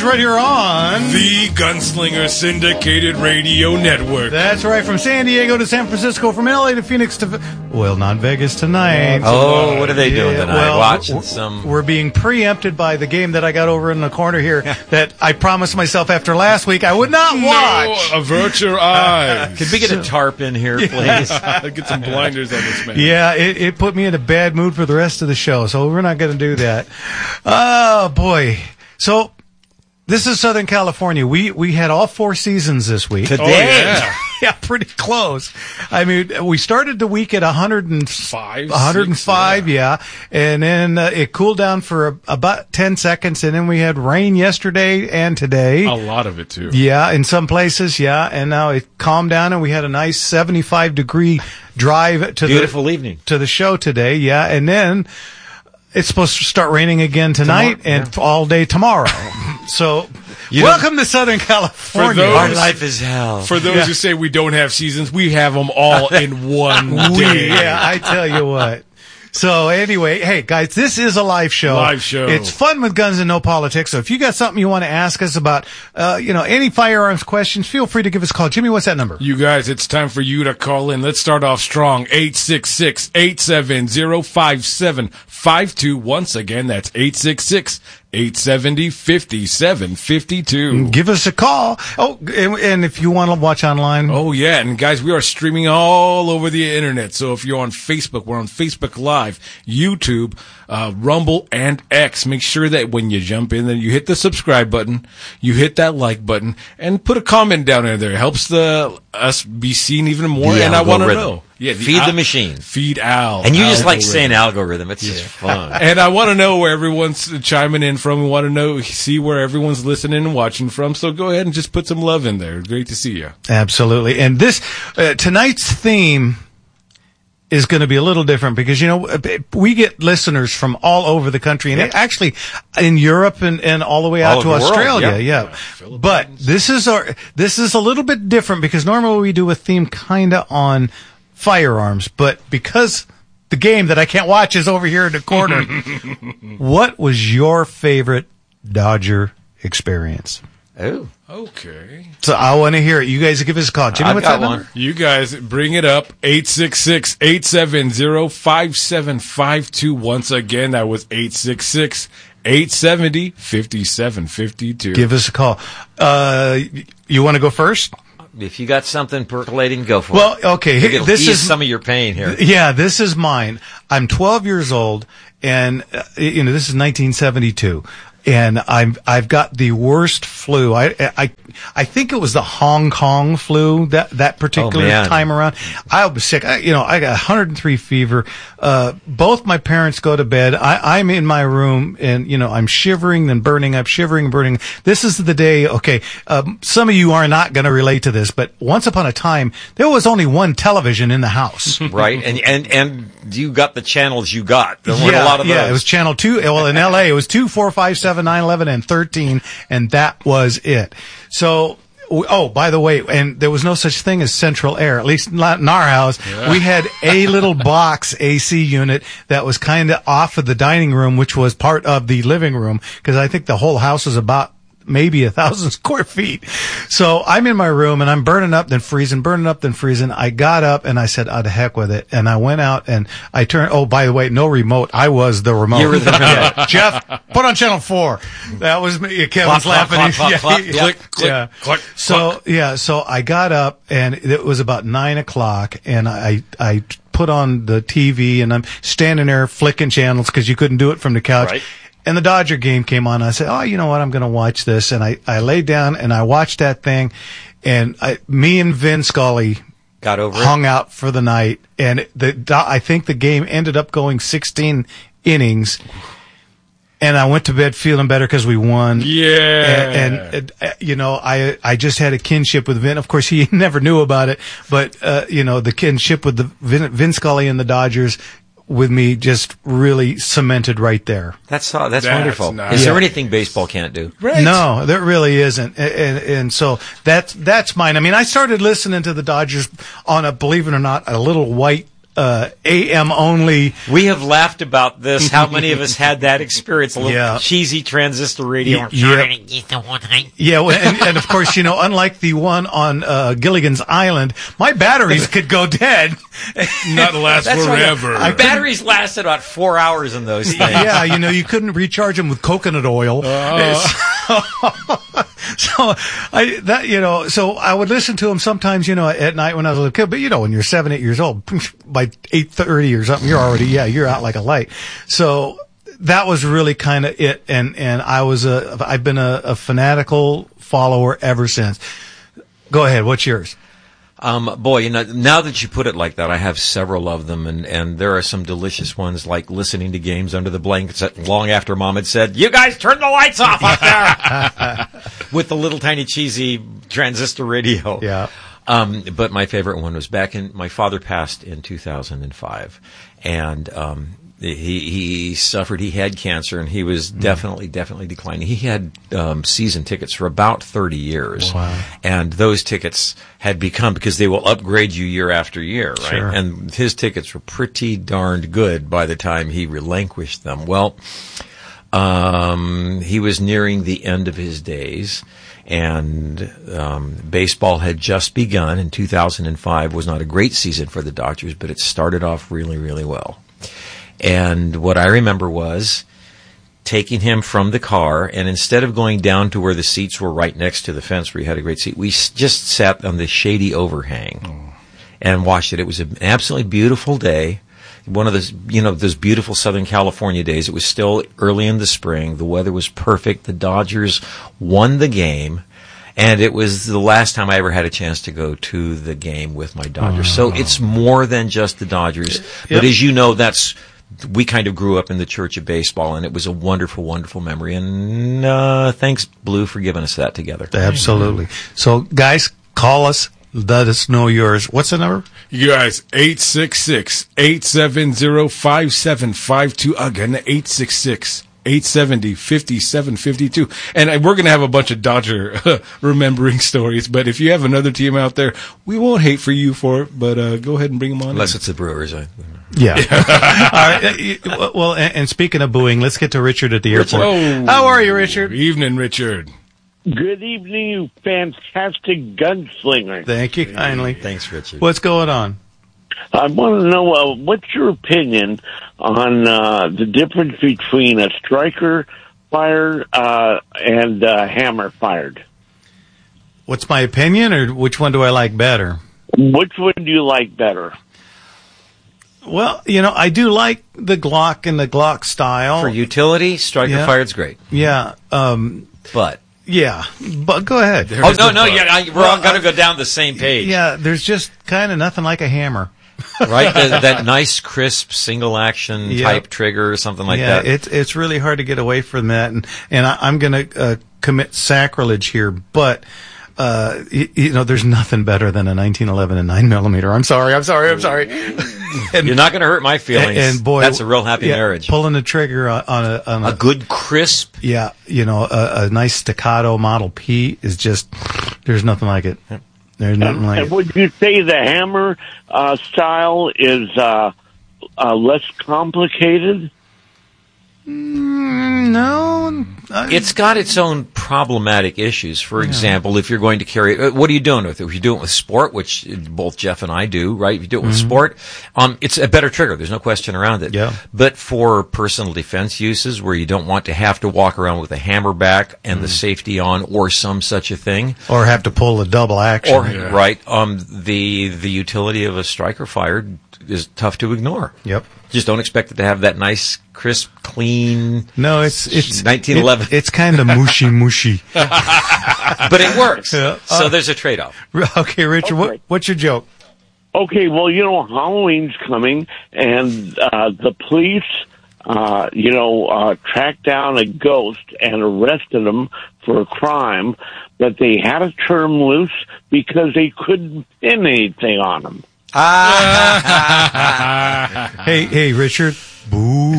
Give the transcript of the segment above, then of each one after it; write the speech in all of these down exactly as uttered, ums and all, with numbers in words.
right here on the Gunslinger Syndicated Radio Network. That's right, from San Diego to San Francisco, from L A to Phoenix to, well, not Vegas tonight. Oh, what are they doing Yeah, tonight? well, Watching we're, some... We're being preempted by the game that I got over in the corner here that I promised myself after last week I would not watch. No, avert your eyes. Could we get a tarp in here, please? Get some blinders on this man. Yeah, it, it put me in a bad mood for the rest of the show, so we're not going to do that. Oh, boy. So, this is Southern California. We we had all four seasons this week. Today. Oh, yeah. Yeah, pretty close. I mean, we started the week at one hundred Five, one hundred five, six, yeah. And then uh, it cooled down for a, about ten seconds, and then we had rain yesterday and today. A lot of it, too. Yeah, in some places, yeah. And now it calmed down, and we had a nice seventy-five degree drive to Beautiful the evening. to the show today, yeah. And then it's supposed to start raining again tonight Tomorrow, and all day tomorrow. So, You welcome to Southern California. those- Our life is hell. For those Yeah. who say we don't have seasons, we have them all in one We- day. yeah, I tell you what. So anyway, hey guys, this is a live show. Live show. It's fun with guns and no politics. So if you got something you want to ask us about, uh, you know, any firearms questions, feel free to give us a call. Jimmy, what's that number? You guys, it's time for you to call in. Let's start off strong. eight six six, eight seven zero, five seven five two. Once again, that's eight six six, eight seven zero, five seven five two. Give us a call. Oh, and, and if you want to watch online, Oh, yeah. And guys, we are streaming all over the internet. So if you're on Facebook, we're on Facebook Live, YouTube, uh, Rumble, and X. Make sure that when you jump in, then you hit the subscribe button, you hit that like button, and put a comment down in there. It helps the us be seen even more. The and I want to algorithm. know. Yeah, Feed the al- machine. Feed Al. And you just like algorithm. saying algorithm. It's just fun. And I want to know where everyone's chiming in from. We want to know, see where everyone's listening and watching from. So go ahead and just put some love in there. Great to see you. absolutely. And this uh, tonight's theme is going to be a little different because, you know, we get listeners from all over the country and actually in Europe and, and all the way out All to over the world, Australia. yeah. Yeah. Philippines. But this is our, this is a little bit different because normally we do a theme kind of on firearms, but because the game that I can't watch is over here in the corner, what was your favorite Dodger experience? Oh. Okay. So I want to hear it. You guys give us a call. Jimmy, I've what's got that one. number? You guys bring it up. eight six six, eight seven zero, five seven five two. Once again, that was eight six six, eight seven zero, five seven five two. Give us a call. Uh, you want to go first? If you got something percolating, go for Well, it. okay. It'll This ease is some of your pain here. Yeah, this is mine. I'm twelve years old, and uh, you know this is nineteen seventy-two, and I'm I've got the worst flu. I I I think it was the Hong Kong flu that that particular Oh, man. time around. I was sick. I, you know, I got one hundred three fever. Uh, both my parents go to bed. I, I'm in my room, and you know I'm shivering and burning. I'm shivering and burning. This is the day. Okay, um, some of you are not going to relate to this, but once upon a time there was only one television in the house. Right? And, and, and you got the channels you got. There weren't yeah, a lot of those. yeah, it was channel two. Well, in L A, it was two, four, five, seven, nine, eleven, and thirteen, and that was it. So, oh, by the way, and there was no such thing as central air, at least not in our house. We had a little box A C unit that was kind of off of the dining room, which was part of the living room, because I think the whole house was about maybe a thousand square feet. So I'm in my room and I'm burning up, then freezing, burning up, then freezing. I got up and I said, oh, the heck with it. And I went out and I turned, oh, by the way, no remote. I was the remote. You were the remote. Yeah. Jeff, put on channel four. That was me. Kevin's Clock, clock, laughing. clock, Yeah, clock, yeah. clock. Click, click, Yeah. click, So, click. yeah, so I got up and it was about nine o'clock and I, I put on the T V and I'm standing there flicking channels because you couldn't do it from the couch. Right. And the Dodger game came on. I said, oh, you know what? I'm going to watch this. And I, I laid down and I watched that thing. And I, me and Vin Scully Got over hung out for the night. And the, I think the game ended up going sixteen innings. And I went to bed feeling better because we won. Yeah. And, and uh, you know, I I just had a kinship with Vin. Of course, he never knew about it. But, uh, you know, the kinship with the Vin, Vin Scully and the Dodgers with me just really cemented right there. That's uh, that's, That's wonderful. nice. Is there Yeah. anything baseball can't do? Right. No, there really isn't. And, and, and so that's, that's mine. I mean, I started listening to the Dodgers on a, believe it or not, a little white uh, A M only. We have laughed about this. How many of us had that experience? A little Yeah. cheesy transistor radio. Y- yeah. Yeah, well, and, and of course, you know, unlike the one on uh, Gilligan's Island, my batteries could go dead. Not last That's why forever. the batteries lasted about four hours in those things. Yeah, you know, you couldn't recharge them with coconut oil. Oh. So I that you know, so I would listen to them sometimes, you know, at night when I was a little kid. But you know, when you're seven, eight years old, by eight thirty or something, you're already yeah, you're out like a light. So that was really kind of it, and and I was a I've been a, a fanatical follower ever since. Go ahead, what's yours? Um, boy, you know, now that you put it like that, I have several of them, and, and there are some delicious ones, like listening to games under the blankets long after Mom had said, "You guys turn the lights off up there," with the little tiny cheesy transistor radio. Yeah. Um, but my favorite one was back in, my father passed in two thousand five, and um, he he suffered, he had cancer, and he was mm. definitely, definitely declining. He had um, season tickets for about thirty years. Wow. And those tickets had become, because they will upgrade you year after year, right? Sure. And his tickets were pretty darned good by the time he relinquished them. Well, um, he was nearing the end of his days. And um, baseball had just begun in two thousand five. Was not a great season for the Dodgers, but it started off really, really well. And what I remember was taking him from the car, and instead of going down to where the seats were right next to the fence where you had a great seat, we s- just sat on the shady overhang oh. and watched it. It was an absolutely beautiful day. One of those, you know, those beautiful Southern California days. It was still early in the spring. The weather was perfect. The Dodgers won the game. And it was the last time I ever had a chance to go to the game with my Dodgers. Oh. So it's more than just the Dodgers. Yep. But as you know, that's, we kind of grew up in the church of baseball, and it was a wonderful, wonderful memory. And uh, thanks, Blue, for giving us that together. Absolutely. So, guys, call us. Let us know yours. What's the number? You guys, eight six six, eight seven zero, five seven five two. Again, eight six six, eight seven zero, five seven five two. And we're going to have a bunch of Dodger uh, remembering stories. But if you have another team out there, we won't hate for you for it. But uh, go ahead and bring them on. Unless in. it's the Brewers. I, yeah. All right. Well, and, and speaking of booing, let's get to Richard at the airport. Oh, how are you, Richard? Evening, Richard. Good evening, you fantastic gunslinger. Thank you kindly. Thanks, Richard. What's going on? I want to know, uh, what's your opinion on uh, the difference between a striker fire uh, and uh, hammer fired? What's my opinion, or which one do I like better? Which one do you like better? Well, you know, I do like the Glock and the Glock style. For utility, striker Yeah. fired's great. Yeah. Um, But... yeah. But go ahead. Oh, no, no, yeah, I, we're all going to go down the same page. Yeah, there's just kind of nothing like a hammer. Right? The, that nice, crisp, single-action Yeah. type trigger or something like yeah, that. it's it's really hard to get away from that, and and I, I'm going to uh, commit sacrilege here, but uh, you, you know, there's nothing better than a nineteen eleven and nine millimeter. I'm sorry, I'm sorry, I'm sorry. And, You're not going to hurt my feelings. and boy, that's a real happy yeah, marriage. Pulling the trigger on, on a on a, A good crisp. yeah, you know, a, a nice staccato Model P is just, there's nothing like it. There's nothing like And it. would you say the hammer uh, style is uh, uh, less complicated? Mm, no, I- It's got its own problematic issues. For example, if you're going to carry, uh, what are you doing with it? If you do it with sport, which both Jeff and I do, right? If you do it with Mm-hmm. sport, um, it's a better trigger. There's no question around it. Yeah. But for personal defense uses where you don't want to have to walk around with a hammer back and Mm. the safety on or some such a thing, or have to pull a double action. or, right, um, the, the utility of a striker fired is tough to ignore. Yep. Just don't expect it to have that nice, crisp, clean, No, it's it's nineteen eleven. it- it's kind of mushy mushy. but it works. Yeah. So there's a trade-off. Okay, Richard, what, Okay. what's your joke? Okay, well, you know, Halloween's coming, and uh, the police, uh, you know, uh, tracked down a ghost and arrested him for a crime, but they had to turn him loose because they couldn't pin anything on him. Hey, hey, Richard. Boo.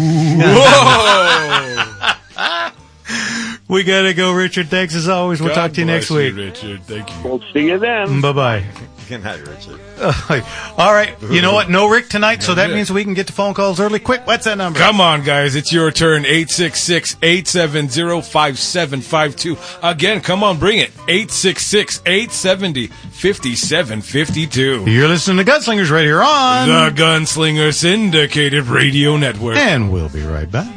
Whoa! We gotta go, Richard. Thanks as always. We'll God talk to you next bless week. Richard. Thank you. We'll see you then. Bye bye. Good night, Richard. All right. You know what? No Rick tonight, so that means we can get to phone calls early. Quick, what's that number? Come on, guys. It's your turn. eight six six, eight seven zero, five seven five two. Again, come on, bring it. eight six six, eight seven zero, five seven five two. You're listening to Gunslingers right here on the Gunslinger Syndicated Radio Network. And we'll be right back.